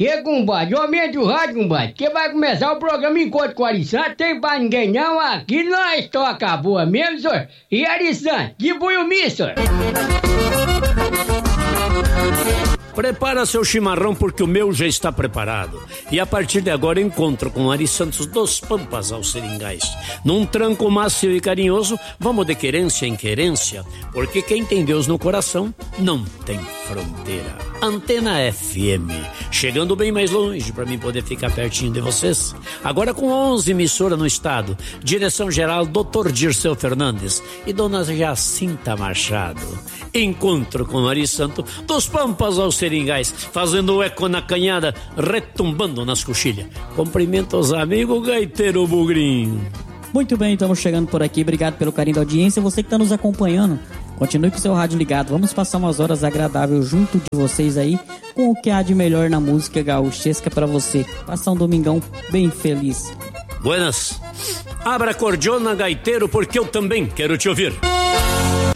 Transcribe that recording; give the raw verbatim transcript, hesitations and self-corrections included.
E compadre, aumente o rádio, compadre, que vai começar o programa Encontro com Arisanto, tem pra ninguém não, aqui nós toca boa mesmo, senhor. E Arisanto, que foi o misto, senhor? Prepara seu chimarrão porque o meu já está preparado. E a partir de agora encontro com Ari Santos dos Pampas aos Seringais. Num tranco macio e carinhoso, vamos de querência em querência, porque quem tem Deus no coração não tem fronteira. Antena F M, chegando bem mais longe para mim poder ficar pertinho de vocês. Agora com onze emissoras no estado. Direção geral doutor Dirceu Fernandes e dona Jacinta Machado. Encontro com Ari Santos dos Pampas aos Seringais, fazendo eco na canhada, retumbando nas coxilhas. Cumprimento os amigos, gaiteiro Bugrinho. Muito bem, estamos chegando por aqui. Obrigado pelo carinho da audiência. Você que está nos acompanhando, continue com o seu rádio ligado. Vamos passar umas horas agradáveis junto de vocês aí, com o que há de melhor na música gaúchesca para você. Passar um domingão bem feliz. Buenas. Abra a cordiona, gaiteiro, porque eu também quero te ouvir.